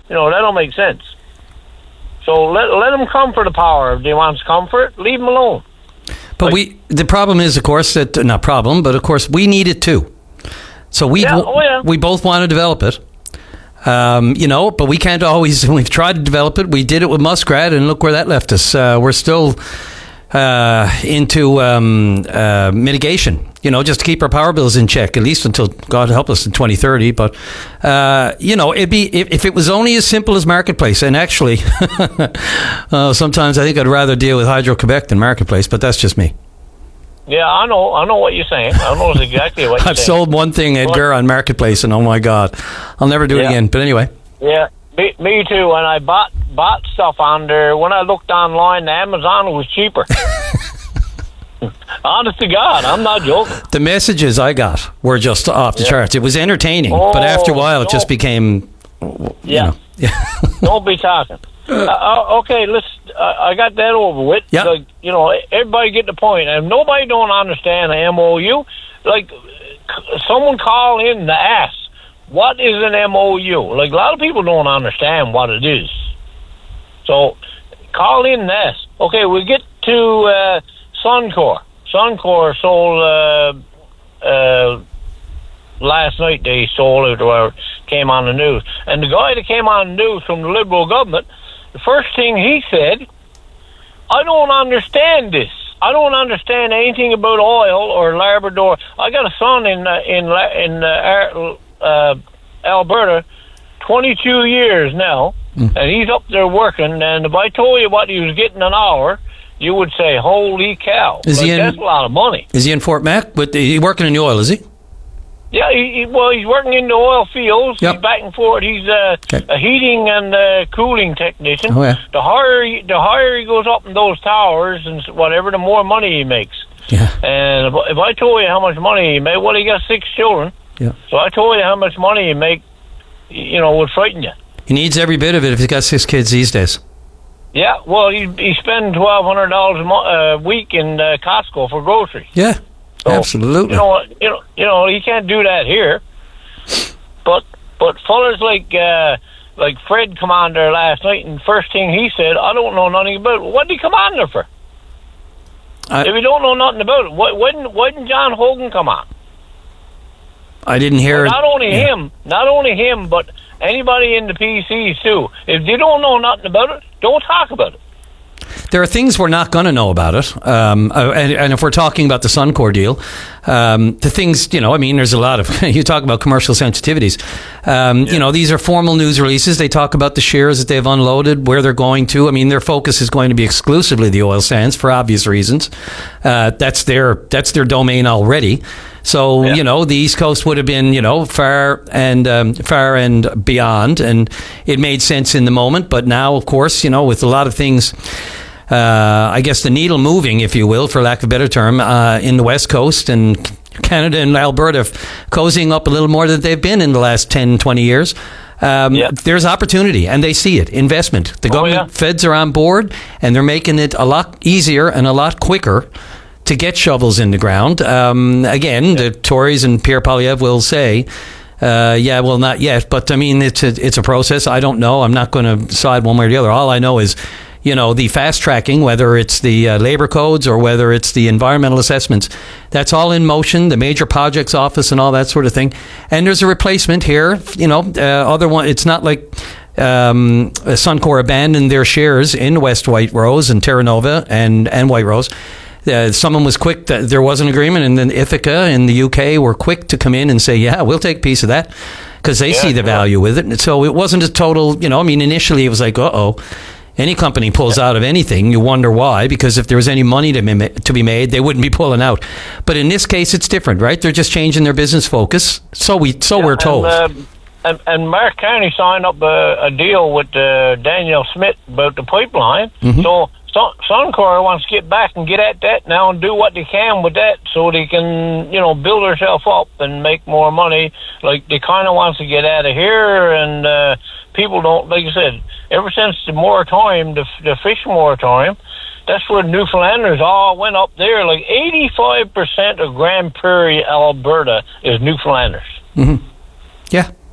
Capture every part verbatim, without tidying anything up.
You know, that don't make sense. So let let them come for the power. If they want comfort, leave them alone. But like, we the problem is, of course, that not problem, but of course we need it too. So we yeah, oh yeah. we both want to develop it. Um, you know, but we can't always. We've tried to develop it. We did it with Muskrat, and look where that left us. Uh, we're still uh, into um, uh, mitigation. You know, just to keep our power bills in check, at least until God help us in twenty thirty. But uh, you know, it'd be if, if it was only as simple as Marketplace. And actually, uh, sometimes I think I'd rather deal with Hydro-Quebec than Marketplace. But that's just me. Yeah, I know. I know what you're saying. I know exactly what you're I've saying. sold one thing, Edgar, on Marketplace, and oh my God, I'll never do yeah. it again. But anyway. Yeah, me, me too. When I bought bought stuff on there, when I looked online, Amazon was cheaper. Honest to God, I'm not joking. The messages I got were just off the yeah. charts. It was entertaining, oh, but after a while, it no. just became. You yeah. know, yeah. Don't be talking. Uh, okay, let's. Uh, I got that over with. Yeah. Like, you know, everybody get the point. And if nobody don't understand the M O U, like, someone call in to ask, what is an M O U? Like, a lot of people don't understand what it is. So, call in and ask. Okay, we get to uh, Suncor. Suncor sold uh, uh, last night. They sold it, or came on the news. And the guy that came on the news from the Liberal government, the first thing he said, I don't understand this. I don't understand anything about oil or Labrador. I got a son in uh, in in uh, uh, Alberta, twenty-two years now, mm. and he's up there working. And if I told you what he was getting an hour, you would say, "Holy cow!" Is like, he in, that's a lot of money. Is he in Fort Mac? But he's working in the oil, is he? Yeah, he, he, well, he's working in the oil fields. Yep. He's back and forth. He's uh, okay. a heating and uh, cooling technician. Oh, yeah. The higher, he, the higher he goes up in those towers and whatever, the more money he makes. Yeah. And if, if I told you how much money he made, well, he got six children. Yeah. So I told you how much money he make, you know, would frighten you. He needs every bit of it if he's got six kids these days. Yeah, well, he he spends twelve hundred dollars a mo- uh, week in uh, Costco for groceries. Yeah. So, absolutely. You know, you know, you know, you can't do that here. But but fellas like uh, like Fred come on there last night, and first thing he said, I don't know nothing about it. What did he come on there for? I, if you don't know nothing about it, why, why didn't why didn't John Hogan come on? I didn't hear. Well, not only yeah. him, not only him, but anybody in the P Cs too. If they don't know nothing about it, don't talk about it. There are things we're not going to know about it. Um, and, and if we're talking about the Suncor deal, um, the things, you know, I mean, there's a lot of, you talk about commercial sensitivities. Um, yeah. You know, these are formal news releases. They talk about the shares that they've unloaded, where they're going to. I mean, their focus is going to be exclusively the oil sands for obvious reasons. Uh, that's their, that's their domain already. So, yeah. you know, the East Coast would have been, you know, far and um, far and beyond. And it made sense in the moment. But now, of course, you know, with a lot of things, uh, I guess the needle moving, if you will, for lack of a better term, uh, in the West Coast and Canada and Alberta cozying up a little more than they've been in the last ten, twenty years. Um, yeah. There's opportunity, and they see it. Investment. The government, oh, yeah. feds are on board, and they're making it a lot easier and a lot quicker to get shovels in the ground. Um, again, yeah. the Tories and Pierre Poilievre will say, uh, yeah, well, not yet. But, I mean, it's a, it's a process. I don't know. I'm not going to side one way or the other. All I know is, you know, the fast tracking, whether it's the uh, labor codes or whether it's the environmental assessments, that's all in motion, the major projects office and all that sort of thing. And there's a replacement here. You know, uh, other one, it's not like um, Suncor abandoned their shares in West White Rose and Terra Nova and, and White Rose. Uh, someone was quick, to, there was an agreement, and then Ithaca in the U K were quick to come in and say, yeah, we'll take a piece of that, because they yeah, see the value with it. And so it wasn't a total, you know, I mean, initially it was like, uh-oh, any company pulls yeah. out of anything, you wonder why, because if there was any money to be, to be made, they wouldn't be pulling out. But in this case, it's different, right? They're just changing their business focus, so, we, so yeah, we're told. And, uh, and, and Mark Carney signed up a, a deal with uh, Daniel Smith about the pipeline, mm-hmm. so Suncor wants to get back and get at that now and do what they can with that so they can, you know, build herself up and make more money. Like, they kind of wants to get out of here, and uh, people don't, like I said, ever since the moratorium, the, the fish moratorium, that's where Newfoundlanders all went up there. Like, eighty-five percent of Grand Prairie, Alberta is Newfoundlanders. Mm-hmm. Yeah.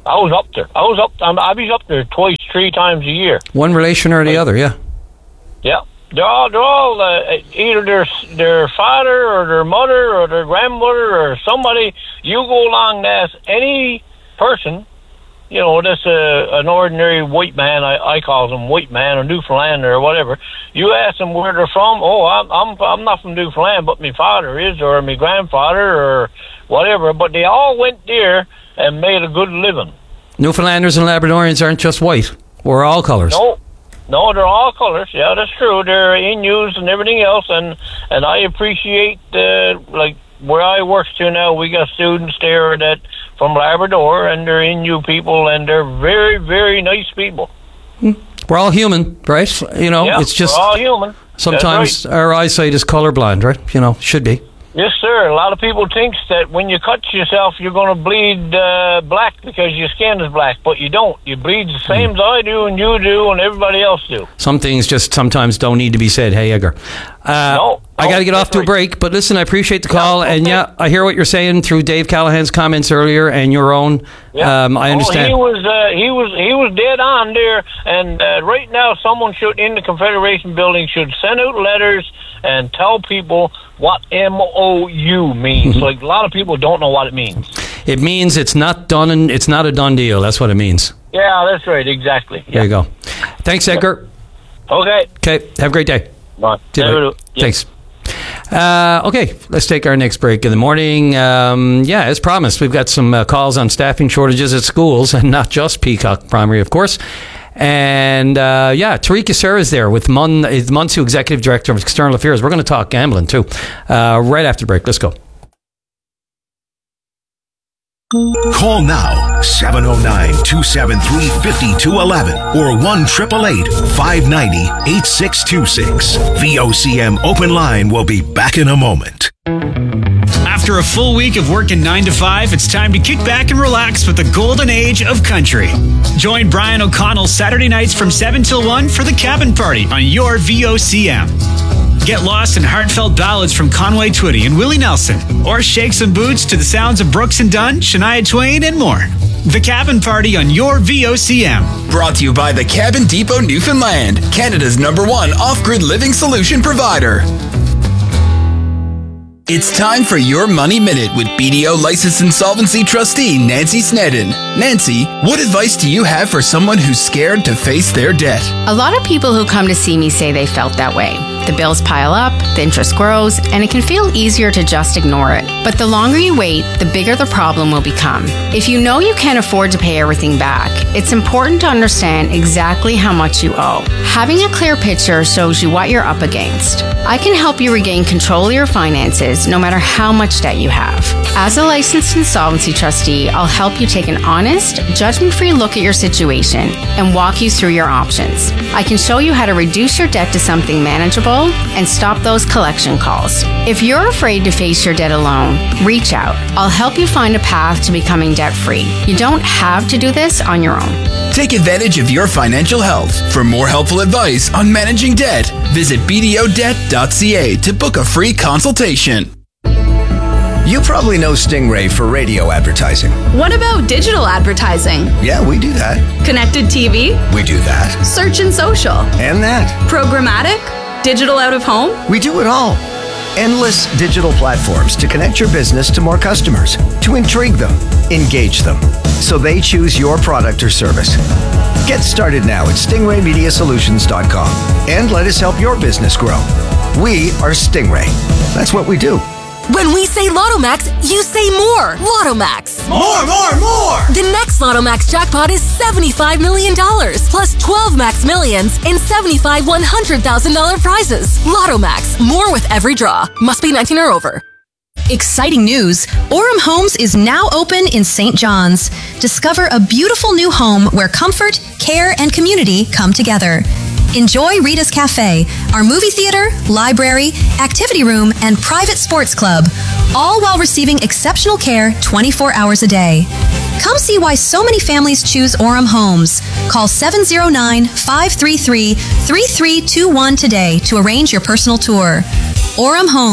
I was up there. I was up. I'm, I was up there twice, three times a year. One relation or the like, other, yeah. Yeah, they're all they're all uh, either their their father or their mother or their grandmother or somebody. You go along and ask any person, you know, that's a, an ordinary white man. I, I call them white man or Newfoundlander or whatever. You ask them where they're from. Oh, I'm I'm I'm not from Newfoundland, but my father is, or my grandfather, or whatever. But they all went there and made a good living. Newfoundlanders and Labradorians aren't just white. We're all colours. No, no, they're all colours. Yeah, that's true. They're Inuits and everything else, and and I appreciate uh, like where I work to now. We got students there that from Labrador, and they're Inuit people, and they're very, very nice people. We're all human, right? You know, yeah, it's just we're all human. Sometimes right. our eyesight is colorblind, right? You know, should be. Yes, sir. A lot of people think that when you cut yourself, you're going to bleed uh, black because your skin is black, but you don't. You bleed the same mm. as I do, and you do, and everybody else do. Some things just sometimes don't need to be said. Hey, Edgar. Uh, no. I got to get off to a break, but listen, I appreciate the call, yeah, okay. and yeah, I hear what you're saying through Dave Callahan's comments earlier and your own. Yeah. Um, I understand. Oh, he was uh, he was he was dead on there, and uh, right now, someone should in the Confederation building should send out letters and tell people what M O U means. Mm-hmm. Like a lot of people don't know what it means. It means it's not done, and it's not a done deal. That's what it means. Yeah, that's right. Exactly. Yeah. There you go. Thanks, Edgar. Okay. Okay. Have a great day. Bye. Yeah. Thanks. Uh, okay, let's take our next break in the morning. Um, yeah, as promised, we've got some uh, calls on staffing shortages at schools, and not just Peacock Primary, of course. And uh, yeah, Tarika Serra is there with Mun, is Munsu, Executive Director of External Affairs. We're going to talk gambling too. Uh, right after the break. Let's go. Call now, seven oh nine, two seven three, five two one one or one eight eight eight, five nine zero, eight six two six. V O C M Open Line will be back in a moment. After a full week of working nine to five, it's time to kick back and relax with the golden age of country. Join Brian O'Connell Saturday nights from seven till one for the Cabin Party on your V O C M. Get lost in heartfelt ballads from Conway Twitty and Willie Nelson, or shake some boots to the sounds of Brooks and Dunn, Shania Twain, and more. The Cabin Party on your V O C M. Brought to you by the Cabin Depot Newfoundland, Canada's number one off-grid living solution provider. It's time for your Money Minute with B D O licensed insolvency trustee Nancy Snedden. Nancy, what advice do you have for someone who's scared to face their debt? A lot of people who come to see me say they felt that way. The bills pile up, the interest grows, and it can feel easier to just ignore it. But the longer you wait, the bigger the problem will become. If you know you can't afford to pay everything back, it's important to understand exactly how much you owe. Having a clear picture shows you what you're up against. I can help you regain control of your finances no matter how much debt you have. As a licensed insolvency trustee, I'll help you take an honest, judgment-free look at your situation and walk you through your options. I can show you how to reduce your debt to something manageable and stop those collection calls. If you're afraid to face your debt alone, reach out. I'll help you find a path to becoming debt-free. You don't have to do this on your own. Take advantage of your financial health. For more helpful advice on managing debt, visit b d o debt dot c a to book a free consultation. You probably know Stingray for radio advertising. What about digital advertising? Yeah, we do that. Connected T V? We do that. Search and social? And that. Programmatic? Digital out of home? We do it all. Endless digital platforms to connect your business to more customers, to intrigue them, engage them, so they choose your product or service. Get started now at stingray media solutions dot com and let us help your business grow. We are Stingray. That's what we do. When we say LottoMax, you say more. LottoMax. More, more, more. The next LottoMax jackpot is seventy-five million dollars, plus twelve Max Millions and seventy-five one hundred thousand dollars prizes. LottoMax. More with every draw. Must be nineteen or over. Exciting news! Orem Homes is now open in Saint John's. Discover a beautiful new home where comfort, care, and community come together. Enjoy Rita's Cafe, our movie theater, library, activity room, and private sports club, all while receiving exceptional care twenty-four hours a day. Come see why so many families choose Orem Homes. Call seven oh nine, five three three, three three two one today to arrange your personal tour. Orem Homes,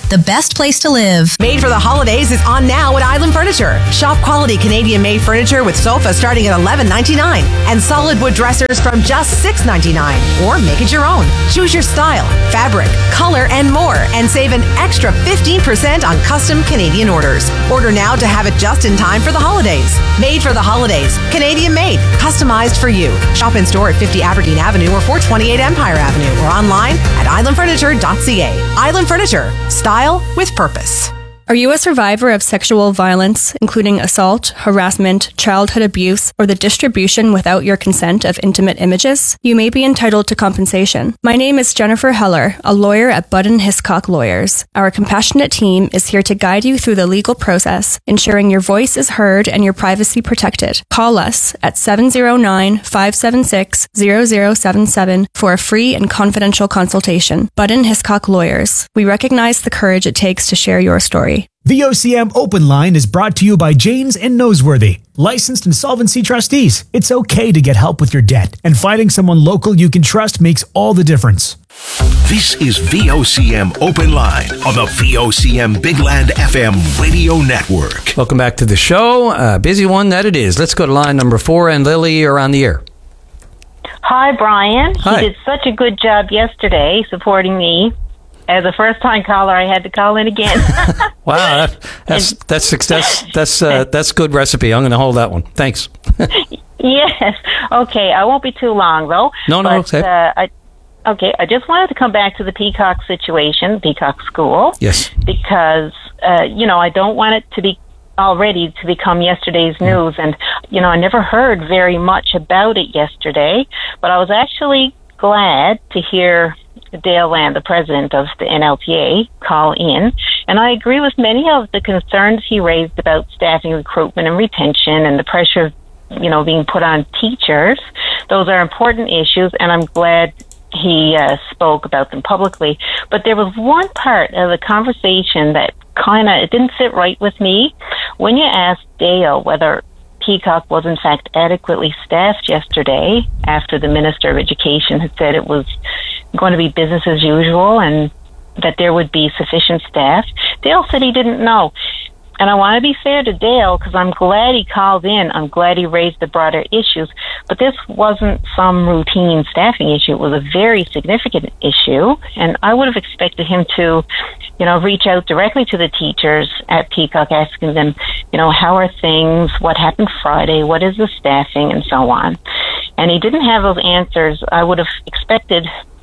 the best place to live. Made for the holidays is on now at Island Furniture. Shop quality Canadian-made furniture with sofas starting at eleven ninety-nine and solid wood dressers from just six ninety-nine. Or make it your own. Choose your style, fabric, color, and more, and save an extra fifteen percent on custom Canadian orders. Order now to have it just in time for the holidays. Made for the holidays. Canadian-made. Customized for you. Shop in store at fifty Aberdeen Avenue or four twenty-eight Empire Avenue or online at island furniture dot c a. Island Furniture. Style with purpose. Are you a survivor of sexual violence, including assault, harassment, childhood abuse, or the distribution without your consent of intimate images? You may be entitled to compensation. My name is Jennifer Heller, a lawyer at Budden Hiscock Lawyers. Our compassionate team is here to guide you through the legal process, ensuring your voice is heard and your privacy protected. Call us at seven oh nine, five seven six, zero zero seven seven for a free and confidential consultation. Budden Hiscock Lawyers. We recognize the courage it takes to share your story. V O C M Open Line is brought to you by Janes and Noseworthy, licensed insolvency trustees. It's okay to get help with your debt, and finding someone local you can trust makes all the difference. This is V O C M Open Line on the V O C M Big Land F M radio network. Welcome back to the show. Uh, busy one that it is. Let's go to line number four, and Lily, you're on the air. Hi, Brian. Hi. You did such a good job yesterday supporting me. As a first-time caller, I had to call in again. Wow, that, that's that's that's that's uh, that's good recipe. I'm going to hold that one. Thanks. Yes. Okay. I won't be too long though. No, no. But, Okay. Uh, I, okay. I just wanted to come back to the Peacock situation, Peacock School. Yes. Because uh, you know, I don't want it to be already to become yesterday's news, and you know, I never heard very much about it yesterday, but I was actually glad to hear Dale Land, the president of the N L T A, call in, and I agree with many of the concerns he raised about staffing, recruitment, and retention, and the pressure, you know, being put on teachers. Those are important issues, and I'm glad he uh, spoke about them publicly. But there was one part of the conversation that kind of, it didn't sit right with me. When you asked Dale whether Peacock was in fact adequately staffed yesterday, after the Minister of Education had said it was going to be business as usual and that there would be sufficient staff, Dale said he didn't know. And I want to be fair to Dale, because I'm glad he called in. I'm glad he raised the broader issues. But this wasn't some routine staffing issue. It was a very significant issue. And I would have expected him to, you know, reach out directly to the teachers at Peacock, asking them, you know, how are things? What happened Friday? What is the staffing? And so on. And he didn't have those answers. I would have expected,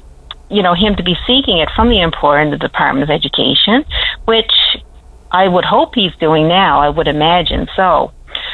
you know, him to be seeking it from the employer and the Department of Education, which I would hope he's doing now. I would imagine so.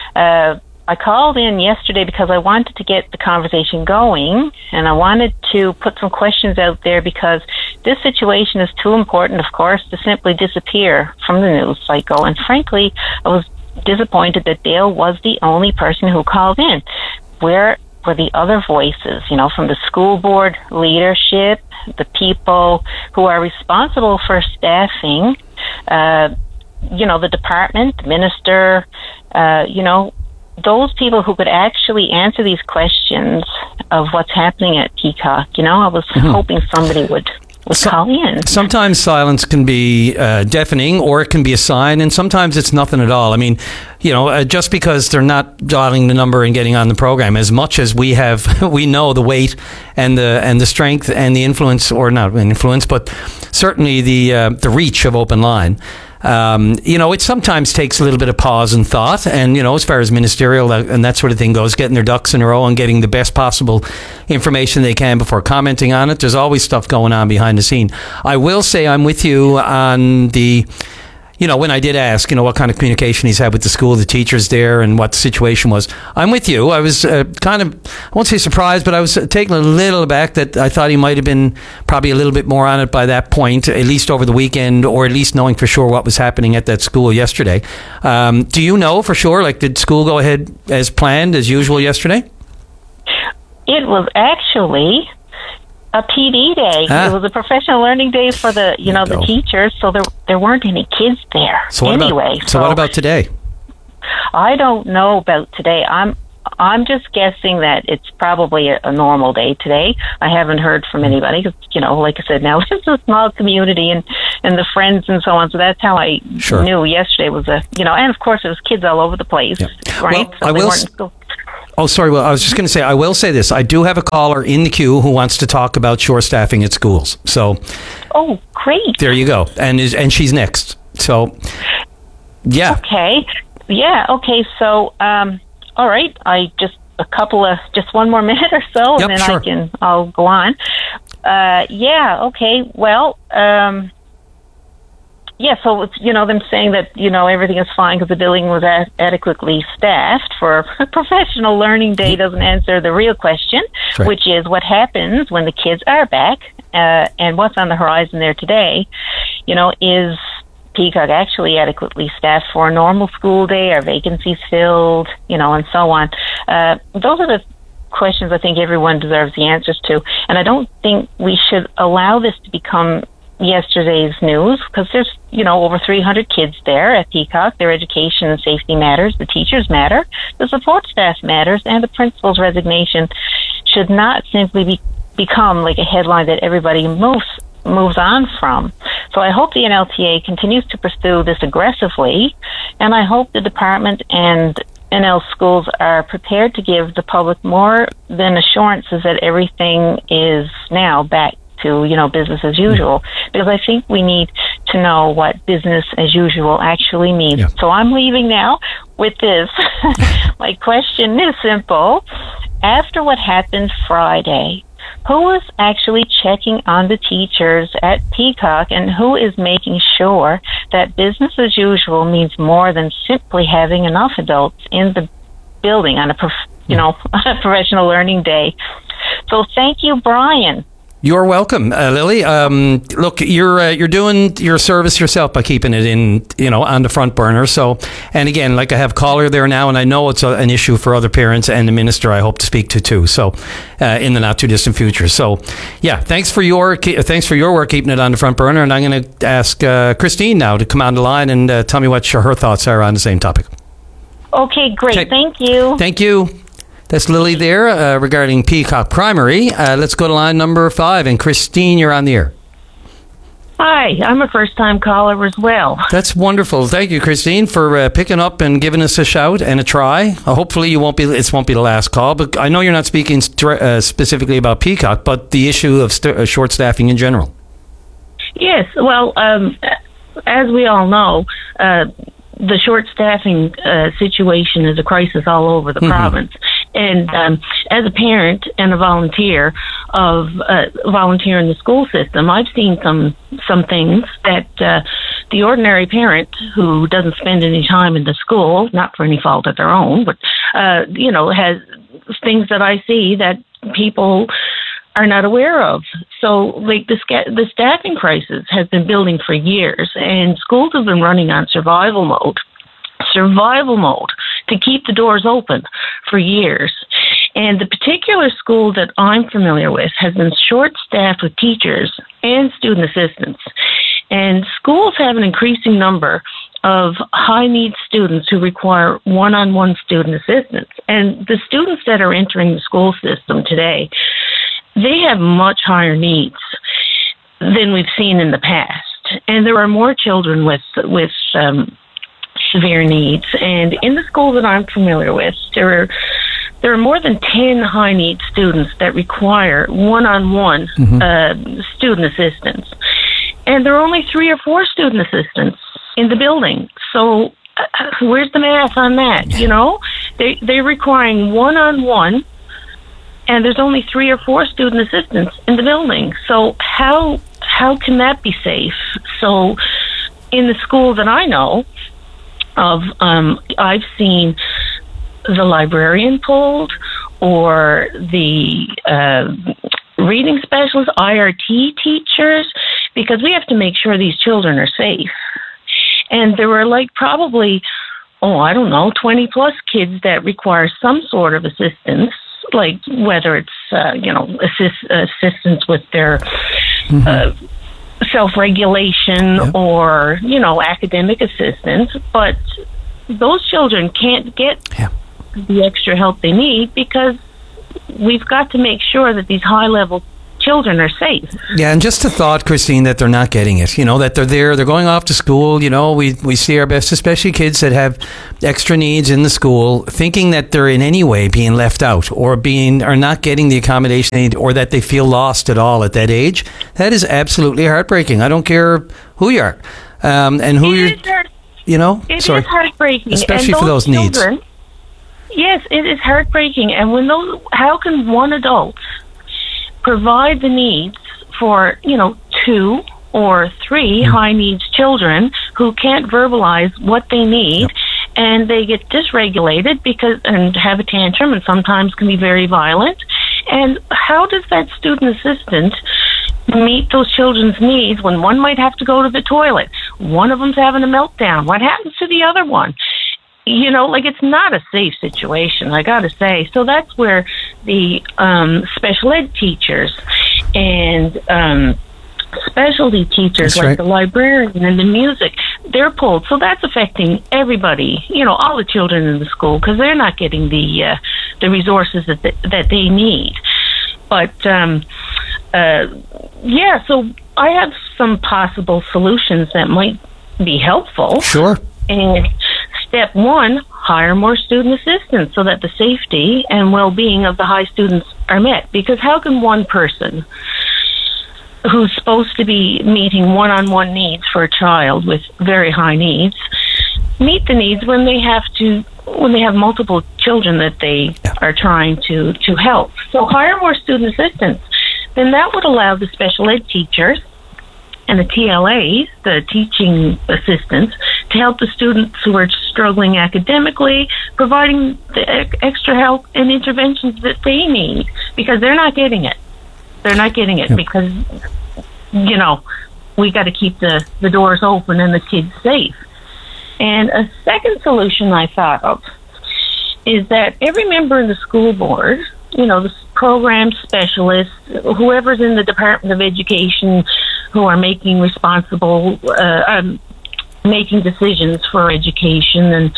Uh, I called in yesterday because I wanted to get the conversation going, and I wanted to put some questions out there because this situation is too important, of course, to simply disappear from the news cycle. And frankly, I was disappointed that Dale was the only person who called in. Where were the other voices, you know, from the school board leadership, the people who are responsible for staffing, uh, you know, the department, the minister, uh, you know, those people who could actually answer these questions of what's happening at Peacock. You know, I was mm-hmm. hoping somebody would, would so, call in. Sometimes silence can be uh, deafening, or it can be a sign, and sometimes it's nothing at all. I mean, you know, uh, just because they're not dialing the number and getting on the program, as much as we have, we know the weight and the and the strength and the influence, or not influence, but certainly the uh, the reach of Open Line. Um, you know, it sometimes takes a little bit of pause and thought, and, you know, as far as ministerial and that sort of thing goes, getting their ducks in a row and getting the best possible information they can before commenting on it. There's always stuff going on behind the scene. I will say I'm with you on the, you know, when I did ask, you know, what kind of communication he's had with the school, the teachers there, and what the situation was. I'm with you. I was uh, kind of, I won't say surprised, but I was taken a little aback that I thought he might have been probably a little bit more on it by that point, at least over the weekend, or at least knowing for sure what was happening at that school yesterday. Um, do you know for sure, like, did school go ahead as planned, as usual yesterday? It was actually a P D day. Ah. It was a professional learning day for the, you know, the teachers, so there there weren't any kids there. So what anyway. About, so, so what about today? I don't know about today. I'm I'm just guessing that it's probably a, a normal day today. I haven't heard from anybody because, you know, like I said, now it's a small community and, and the friends and so on. So that's how I Sure. knew yesterday was a, you know, and of course it was kids all over the place, right? Well, so I they will weren't s- in school. Oh, sorry. Well, I was just going to say, I will say this. I do have a caller in the queue who wants to talk about short staffing at schools. So, Oh, great. there you go. And is, and she's next. So, yeah. Okay. Yeah. Okay. So, um, all right. I just a couple of just one more minute or so, Yep, and then sure. I can I'll go on. Uh, yeah. Okay. Well. Um, yeah. So it's, you know, them saying that, you know, everything is fine because the building was a- adequately staffed for a professional learning day doesn't answer the real question, Right. which is what happens when the kids are back, uh, and what's on the horizon there today. You know, is Peacock actually adequately staffed for a normal school day? Are vacancies filled? You know, and so on. Uh, those are the questions I think everyone deserves the answers to. And I don't think we should allow this to become yesterday's news because there's, you know, over three hundred kids there at Peacock. Their education and safety matters. The teachers matter. The support staff matters. And the principal's resignation should not simply be, become like a headline that everybody moves moves on from. So I hope the N L T A continues to pursue this aggressively, and I hope the department and N L schools are prepared to give the public more than assurances that everything is now back to, you know, business as usual, because I think we need to know what business as usual actually means. So I'm leaving now with this. My question is simple. After what happened Friday, who is actually checking on the teachers at Peacock, and who is making sure that business as usual means more than simply having enough adults in the building on a, prof- you know, on a professional learning day? So thank you, Brian. You're welcome, uh, Lily. Um, look, you're uh, you're doing your service yourself by keeping it in, you know, on the front burner. So, and again, like I have caller there now, and I know it's a, an issue for other parents and the minister I hope to speak to too. So, uh, in the not too distant future. So, yeah, thanks for your thanks for your work keeping it on the front burner. And I'm going to ask uh, Christine now to come on the line and uh, tell me what her thoughts are on the same topic. Okay, great. Okay. Thank you. Thank you. That's Lily there uh, regarding Peacock Primary. Uh, let's go to line number five. And Christine, you're on the air. Hi, I'm a first-time caller as well. That's wonderful. Thank you, Christine, for uh, picking up and giving us a shout and a try. Uh, hopefully, you won't be. It won't be the last call. But I know you're not speaking st- uh, specifically about Peacock, but the issue of st- uh, short staffing in general. Yes, well, um, as we all know, uh, the short staffing uh, situation is a crisis all over the Mhm. province. And um, as a parent and a volunteer of uh, volunteer in the school system, I've seen some some things that uh, the ordinary parent who doesn't spend any time in the school, not for any fault of their own, but uh, you know, has things that I see that people are not aware of. So, like the sca- the staffing crisis has been building for years, and schools have been running on survival mode. survival mode to keep the doors open for years. And the particular school that I'm familiar with has been short-staffed with teachers and student assistants. And schools have an increasing number of high-need students who require one-on-one student assistance. And the students that are entering the school system today, they have much higher needs than we've seen in the past. And there are more children with, with, um, severe needs. And in the school that I'm familiar with, there are there are more than ten high need students that require one-on-one Mhm. uh, student assistance, and there are only three or four student assistants in the building. So uh, where's the math on that? You know, they they're requiring one-on-one, and there's only three or four student assistants in the building. So how how can that be safe? So in the school that I know of, um, I've seen the librarian pulled, or the uh, reading specialists, I R T teachers, because we have to make sure these children are safe. And there were like probably, oh, I don't know, twenty plus kids that require some sort of assistance, like whether it's, uh, you know, assist, assistance with their mm-hmm. uh, self-regulation yep. or, you know, academic assistance, but those children can't get yeah. the extra help they need, because we've got to make sure that these high-level children are safe. Yeah, and just a thought, Christine, that they're not getting it. You know, that they're there, they're going off to school. You know, we, we see our best, especially kids that have extra needs in the school, thinking that they're in any way being left out or being or not getting the accommodation they need, or that they feel lost at all at that age. That is absolutely heartbreaking. I don't care who you are um, and who you're. You know, it sorry, is heartbreaking, especially and for those children, needs. Yes, it is heartbreaking, and when those, how can one adult provide the needs for, you know, two or three mm. high needs children who can't verbalize what they need, yep. and they get dysregulated because and have a tantrum, and sometimes can be very violent. And how does that student assistant meet those children's needs when one might have to go to the toilet? One of them's having a meltdown. What happens to the other one? You know, like, it's not a safe situation, I gotta say. So that's where the um, special ed teachers and um, specialty teachers, that's like right. the librarian and the music, they're pulled. So that's affecting everybody, you know, all the children in the school, because they're not getting the uh, the resources that they, that they need. But, um, uh, yeah, so I have some possible solutions that might be helpful. Sure. And step one, hire more student assistants so that the safety and well-being of the high students are met. Because how can one person who's supposed to be meeting one-on-one needs for a child with very high needs meet the needs when they have to, when they have multiple children that they are trying to, to help? So hire more student assistants. Then that would allow the special ed teachers and the T L As, the teaching assistants, to help the students who are struggling academically, providing the extra help and interventions that they need, because they're not getting it. They're not getting it yep. because, you know, we got to keep the, the doors open and the kids safe. And a second solution I thought of is that every member in the school board, you know, the program specialists, whoever's in the Department of Education who are making responsible, uh, um, making decisions for education and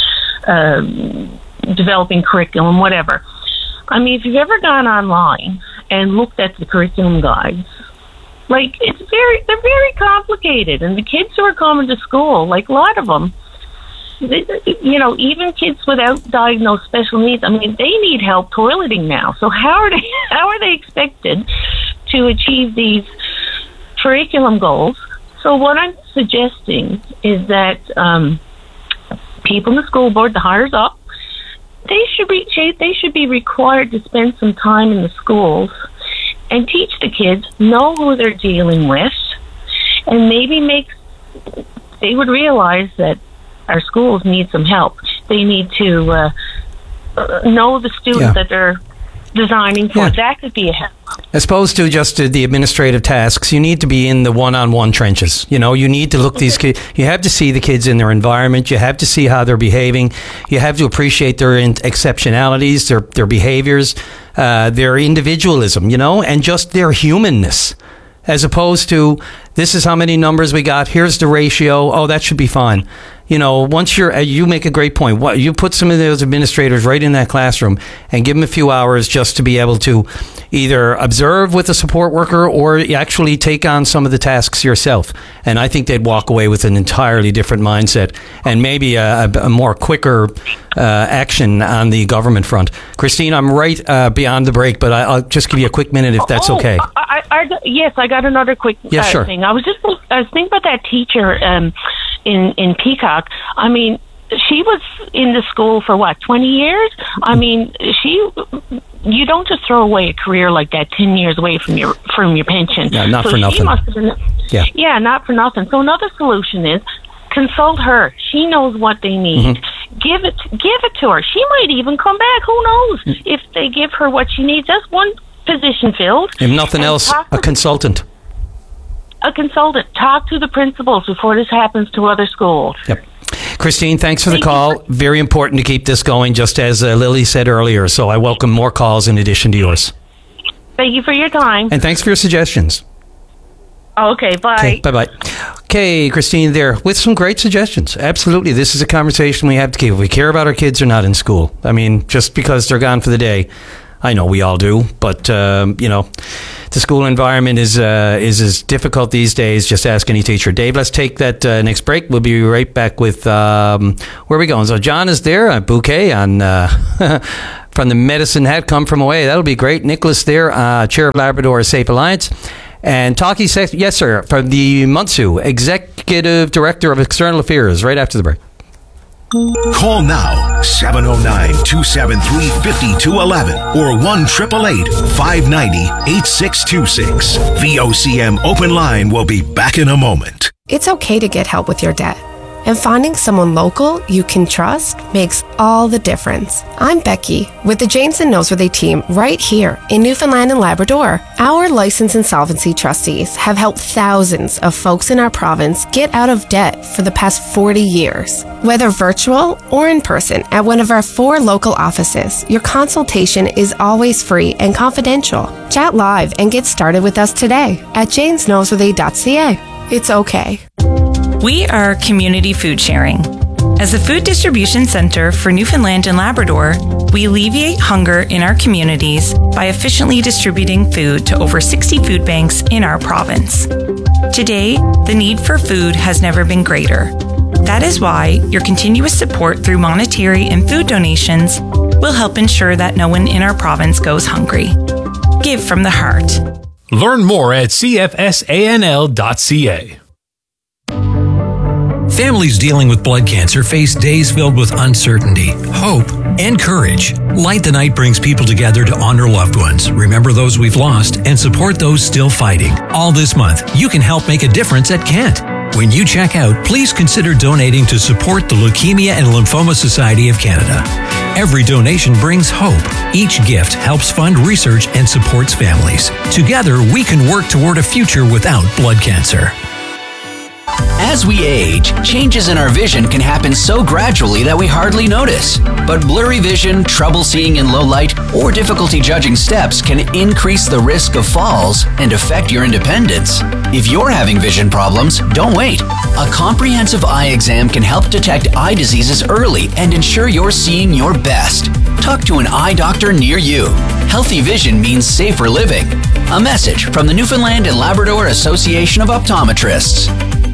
uh, developing curriculum, whatever. I mean, if you've ever gone online and looked at the curriculum guides, like, it's very, they're very complicated. And the kids who are coming to school, like a lot of them, they, you know, even kids without diagnosed special needs, I mean, they need help toileting now. So how are they, how are they expected to achieve these curriculum goals? So what I'm suggesting is that um, people in the school board, the hires up, they should be they should be required to spend some time in the schools and teach the kids, know who they're dealing with, and maybe make they would realize that our schools need some help. They need to uh, know the students yeah. that they're designing for. Yeah. That could be a help. As opposed to just uh, the administrative tasks, you need to be in the one-on-one trenches. You know, you need to look these kids. You have to see the kids in their environment. You have to see how they're behaving. You have to appreciate their in- exceptionalities, their their behaviors, uh, their individualism. You know, and just their humanness, as opposed to this is how many numbers we got. Here's the ratio. Oh, that should be fine. You know, once you're, you make a great point. What you put some of those administrators right in that classroom and give them a few hours just to be able to either observe with a support worker or actually take on some of the tasks yourself. And I think they'd walk away with an entirely different mindset and maybe a, a more quicker uh, action on the government front. Christine, I'm right uh, beyond the break, but I, I'll just give you a quick minute if that's oh, okay. I, I, I, yes, I got another quick yeah, uh, sure. thing. I was just I was thinking about that teacher um, in in Peacock. I mean, she was in the school for what, twenty years? I mean, she. You don't just throw away a career like that ten years away from your from your pension. Yeah, not so for she nothing. Must have been, yeah. yeah, not for nothing. So another solution is consult her. She knows what they need. Mm-hmm. Give it, give it to her. She might even come back. Who knows? Mm-hmm. If they give her what she needs, just one position filled. If nothing else, a consultant. A consultant. Talk to the principals before this happens to other schools. Yep. Christine, thanks for the call. Very important to keep this going, just as uh, Lily said earlier. So I welcome more calls in addition to yours. Thank you for your time. And thanks for your suggestions. Okay, bye. Okay, bye-bye. Okay, Christine there with some great suggestions. Absolutely. This is a conversation we have to keep. If we care about our kids or not in school. I mean, just because they're gone for the day, I know we all do, but, um, you know, the school environment is uh, is as difficult these days. Just ask any teacher. Dave, let's take that uh, next break. We'll be right back with, um, where are we going? So John is there, a bouquet on uh, from the Medicine Hat, Come From Away. That'll be great. Nicholas there, uh, Chair of Labrador Safe Alliance. And Talkie, yes, sir, from the Muntsu, Executive Director of External Affairs, right after the break. Call now, seven oh nine, two seven three, five two one one or one eight eight eight, five nine zero, eight six two six. V O C M Open Line will be back in a moment. It's okay to get help with your debt. And finding someone local you can trust makes all the difference. I'm Becky with the Janes and Noseworthy team right here in Newfoundland and Labrador. Our licensed insolvency trustees have helped thousands of folks in our province get out of debt for the past forty years. Whether virtual or in person at one of our four local offices, your consultation is always free and confidential. Chat live and get started with us today at janes noseworthy dot c a. It's okay. We are Community Food Sharing. As a food distribution center for Newfoundland and Labrador, we alleviate hunger in our communities by efficiently distributing food to over sixty food banks in our province. Today, the need for food has never been greater. That is why your continuous support through monetary and food donations will help ensure that no one in our province goes hungry. Give from the heart. Learn more at c f s a n l dot c a. Families dealing with blood cancer face days filled with uncertainty, hope, and courage. Light the Night brings people together to honor loved ones, remember those we've lost, and support those still fighting. All this month, you can help make a difference at Kent. When you check out, please consider donating to support the Leukemia and Lymphoma Society of Canada. Every donation brings hope. Each gift helps fund research and supports families. Together, we can work toward a future without blood cancer. As we age, changes in our vision can happen so gradually that we hardly notice. But blurry vision, trouble seeing in low light, or difficulty judging steps can increase the risk of falls and affect your independence. If you're having vision problems, don't wait. A comprehensive eye exam can help detect eye diseases early and ensure you're seeing your best. Talk to an eye doctor near you. Healthy vision means safer living. A message from the Newfoundland and Labrador Association of Optometrists.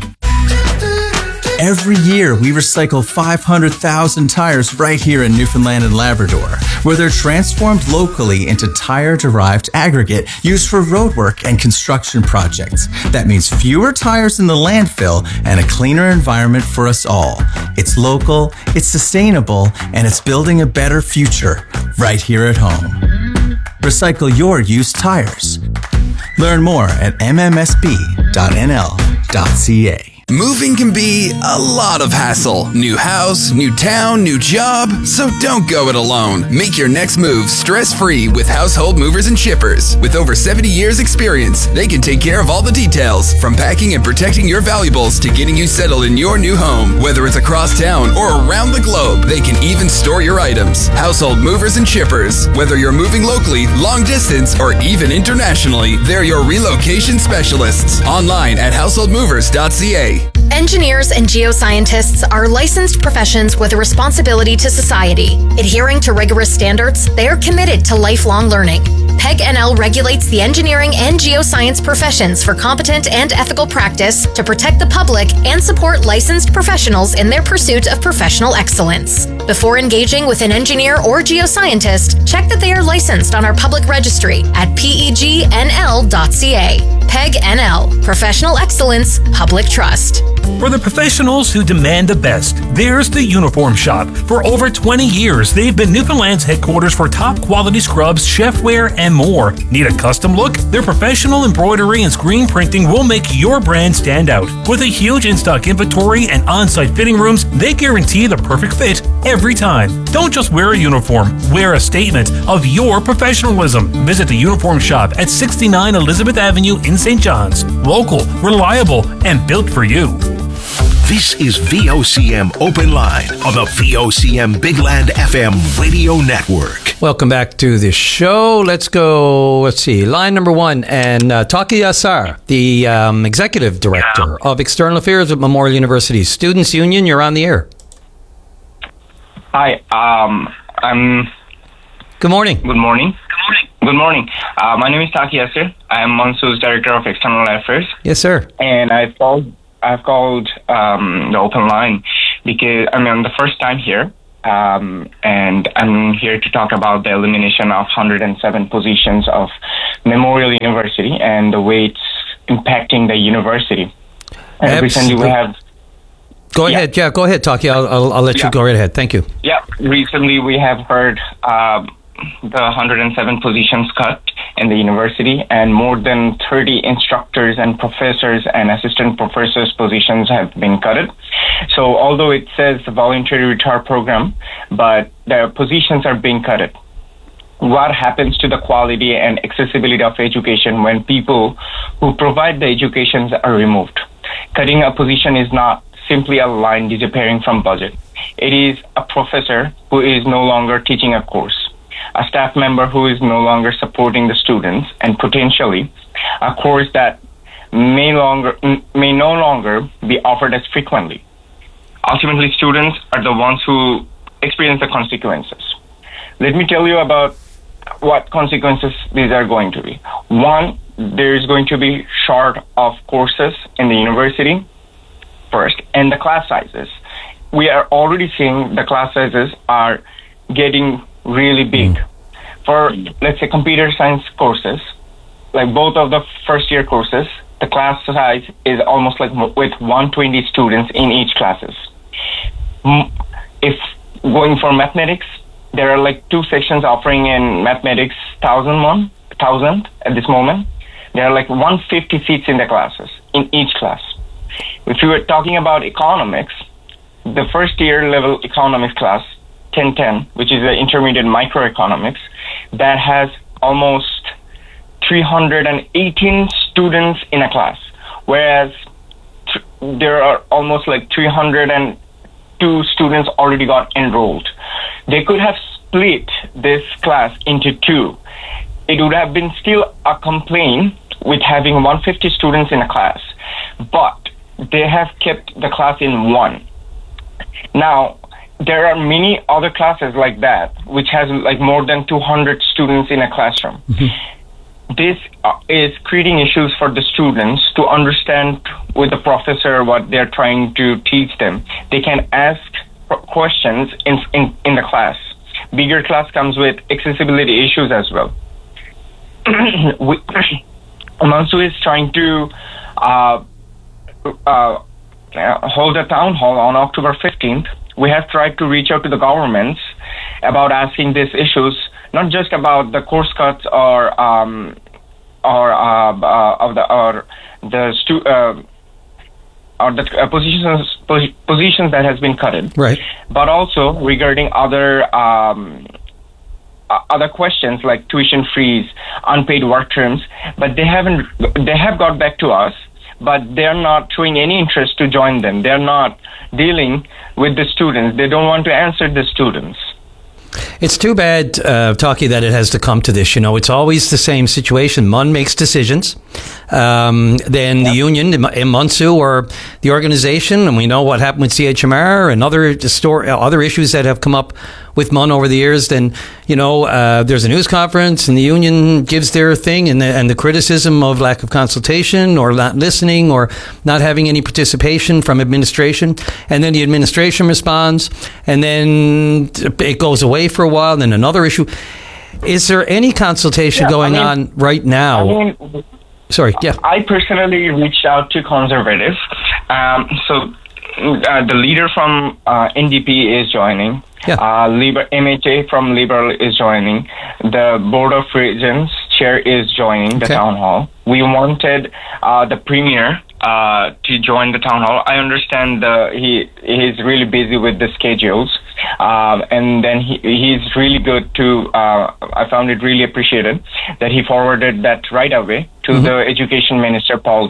Every year, we recycle five hundred thousand tires right here in Newfoundland and Labrador, where they're transformed locally into tire-derived aggregate used for roadwork and construction projects. That means fewer tires in the landfill and a cleaner environment for us all. It's local, it's sustainable, and it's building a better future right here at home. Recycle your used tires. Learn more at m m s b dot n l dot c a. Moving can be a lot of hassle. New house, new town, new job. So don't go it alone. Make your next move stress-free with Household Movers and Shippers. With over seventy years experience, they can take care of all the details, from packing and protecting your valuables to getting you settled in your new home. Whether it's across town or around the globe, they can even store your items. Household Movers and Shippers. Whether you're moving locally, long distance, or even internationally, they're your relocation specialists. Online at household movers dot c a. Engineers and geoscientists are licensed professions with a responsibility to society. Adhering to rigorous standards, they are committed to lifelong learning. P E G N L regulates the engineering and geoscience professions for competent and ethical practice to protect the public and support licensed professionals in their pursuit of professional excellence. Before engaging with an engineer or geoscientist, check that they are licensed on our public registry at p e g n l dot c a. P E G N L, Professional Excellence, Public Trust. For the professionals who demand the best, there's the Uniform Shop. For over twenty years, they've been Newfoundland's headquarters for top quality scrubs, chefware, and more. Need a custom look? Their professional embroidery and screen printing will make your brand stand out. With a huge in-stock inventory and on-site fitting rooms, they guarantee the perfect fit every time. Don't just wear a uniform, wear a statement of your professionalism. Visit the Uniform Shop at sixty-nine Elizabeth Avenue in Saint John's. Local, reliable, and built for you. This is V O C M Open Line on the V O C M Big Land F M radio network. Welcome back to the show. Let's go, let's see, line number one. And uh, Taki Asar, the um, Executive Director yeah. of External Affairs at Memorial University Students' Union, you're on the air. Hi, um, I'm... Good morning. Good morning. Good morning. Good morning. Uh, my name is Taki Asar. I am Mansoor's Director of External Affairs. Yes, sir. And I've called, I've called um, the open line because I'm on the first time here. Um, and I'm here to talk about the elimination of one hundred seven positions of Memorial University and the way it's impacting the university. And recently we have... Go ahead. Yeah, yeah go ahead, Taki. I'll, I'll, I'll let yeah. you go right ahead. Thank you. Yeah, recently we have heard uh, the one hundred seven positions cut in the university, and more than thirty instructors and professors and assistant professors positions have been cut. So although it says voluntary retire program, but the positions are being cut. What happens to the quality and accessibility of education when people who provide the educations are removed? Cutting a position is not simply a line disappearing from budget. It is a professor who is no longer teaching a course, a staff member who is no longer supporting the students, and potentially a course that may longer may no longer be offered as frequently. Ultimately, students are the ones who experience the consequences. Let me tell you about what consequences these are going to be. One, there is going to be short of courses in the university, first, and the class sizes. We are already seeing the class sizes are getting really big. Mm. For, let's say, computer science courses, like both of the first year courses, the class size is almost like with one hundred twenty students in each classes. If going for mathematics, there are like two sections offering in mathematics thousand one thousand at this moment. There are like one hundred fifty seats in the classes in each class. If you were talking about economics, the first year level economics class ten ten, which is the intermediate microeconomics, that has almost three hundred eighteen students in a class, whereas th- there are almost like three hundred two students already got enrolled. They could have split this class into two. It would have been still a complaint with having one hundred fifty students in a class, but they have kept the class in one. Now, there are many other classes like that, which has like more than two hundred students in a classroom. Mm-hmm. This uh, is creating issues for the students to understand with the professor what they're trying to teach them. They can ask questions in, in, in the class. Bigger class comes with accessibility issues as well. Mansoor is trying to uh, uh, hold a town hall on October fifteenth. We have tried to reach out to the governments about asking these issues, not just about the course cuts or um, or uh, uh, of the or the stu- uh, or the uh, positions pos- positions that has been cutted, right? But also regarding other um, uh, other questions like tuition fees, unpaid work terms. But they haven't. They have got back to us, but they're not showing any interest to join them. They're not dealing with the students. They don't want to answer the students. It's too bad, uh, Taki, that it has to come to this. You know, it's always the same situation. M U N makes decisions. Um, then yep. the union, M U N S U, or the organization, and we know what happened with C H M R and other store, other issues that have come up with M U N over the years. Then, you know, uh, there's a news conference and the union gives their thing, and the, and the criticism of lack of consultation or not listening or not having any participation from administration. And then the administration responds, and then it goes away for a while, then another issue. Is there any consultation yeah, going I mean, on right now? I mean, Sorry, yeah. I personally reached out to conservatives. Um, so uh, the leader from uh, N D P is joining. Yeah. Uh, Liber- M H A from Liberal is joining. The Board of Regents chair is joining the okay. town hall. We wanted uh, the premier uh, to join the town hall. I understand the, he he's really busy with the schedules. Um, and then he he's really good to, uh, I found it really appreciated that he forwarded that right away to mm-hmm. the Education Minister, Paul Dean.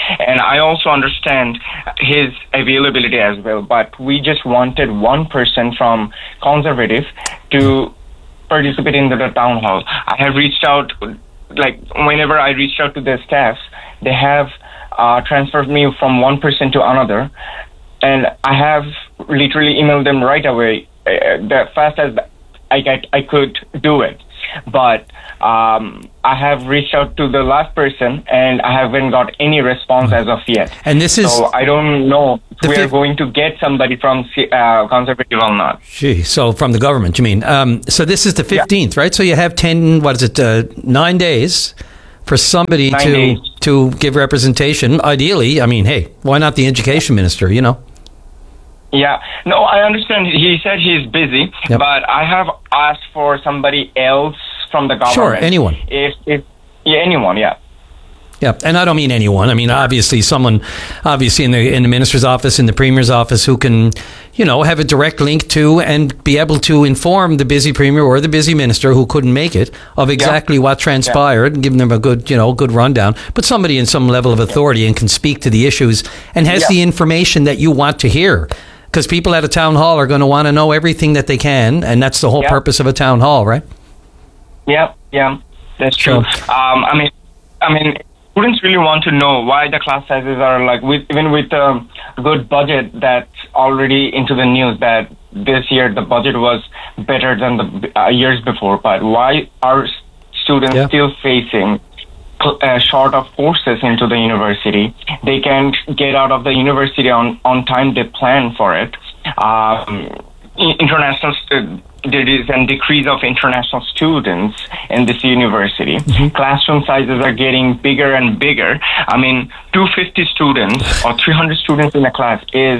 And I also understand his availability as well, but we just wanted one person from Conservative to participate in the, the town hall. I have reached out, like whenever I reached out to the staff, they have uh, transferred me from one person to another, and I have literally emailed them right away, uh, that fast as I, I, I could do it. But um, I have reached out to the last person, and I haven't got any response as of yet. And this is so I don't know if we are going to get somebody from uh, Conservative or not. Gee, so from the government, you mean? Um, so this is the fifteenth, yeah. right? So you have ten, what is it, uh, nine days for somebody nine to days. to give representation. Ideally, I mean, hey, why not the education minister? You know. Yeah, no, I understand. He said he's busy, Yep. but I have asked for somebody else from the government. Sure, anyone. If, if yeah, anyone, yeah. Yeah, and I don't mean anyone. I mean, obviously, someone, obviously, in the in the minister's office, in the premier's office, who can, you know, have a direct link to and be able to inform the busy premier or the busy minister who couldn't make it of exactly what transpired, and give them a good, you know, good rundown. But somebody in some level of authority and can speak to the issues and has Yeah. the information that you want to hear. Because people at a town hall are going to want to know everything that they can, and that's the whole Yeah. purpose of a town hall, right? Yeah, yeah, that's true. Um, I mean, I mean, students really want to know why the class sizes are like, with, even with a good budget that's already into the news that this year the budget was better than the uh, years before, but why are students Yeah. still facing uh, short of courses into the university? They can't get out of the university on, on time they plan for it. Um, i- international stu- there is a decrease of international students in this university. Classroom sizes are getting bigger and bigger. I mean, two hundred fifty students or three hundred students in a class is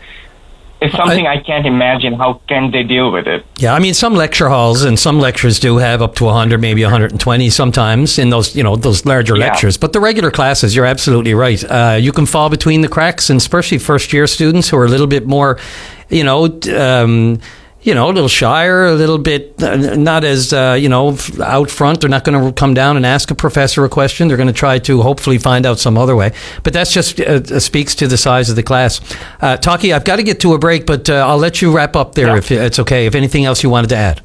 is something I, I can't imagine. How can they deal with it? Yeah, I mean, some lecture halls and some lectures do have up to one hundred, maybe one hundred twenty sometimes in those, you know, those larger Yeah. lectures. But the regular classes, you're absolutely right. Uh, you can fall between the cracks, and especially first year students who are a little bit more, you know, um, you know, a little shyer, a little bit uh, not as, uh, you know, f- out front. They're not going to come down and ask a professor a question. They're going to try to hopefully find out some other way. But that's just uh, uh, speaks to the size of the class. Uh, Taki, I've got to get to a break, but uh, I'll let you wrap up there if it's okay. If anything else you wanted to add.